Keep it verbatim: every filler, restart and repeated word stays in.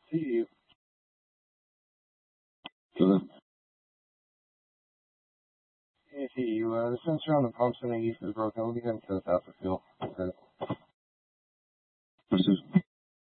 See you. Good. Hey, see you. Uh, the sensor on the pumps in the east is broken. We'll be heading to the south for fuel.